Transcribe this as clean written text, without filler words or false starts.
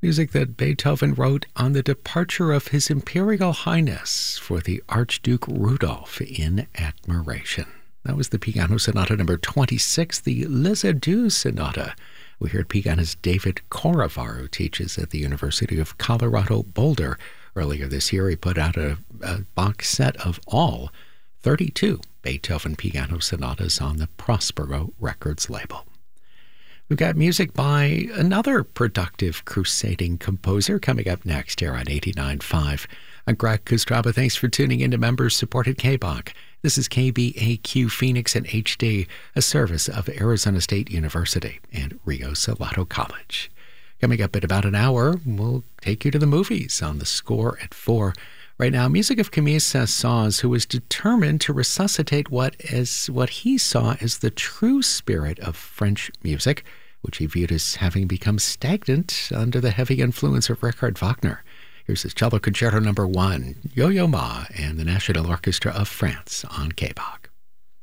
music that Beethoven wrote on the departure of His Imperial Highness for the Archduke Rudolph in admiration. That was the Piano Sonata number 26, the Lizardou Sonata. We heard pianist David Korovar, who teaches at the University of Colorado Boulder. Earlier this year, he put out a box set of all 32 Beethoven piano sonatas on the Prospero Records label. We've got music by another productive crusading composer coming up next here on 89.5. I'm Greg Kostraba. Thanks for tuning in to members-supported KBOC. This is KBAQ Phoenix and HD, a service of Arizona State University and Rio Salado College. Coming up in about an hour, we'll take you to the movies on The Score at 4. Right now, music of Camille Saint-Saëns, who was determined to resuscitate what he saw as the true spirit of French music, which he viewed as having become stagnant under the heavy influence of Richard Wagner. Here's his Cello Concerto No. 1, Yo-Yo Ma and the National Orchestra of France on KBOC.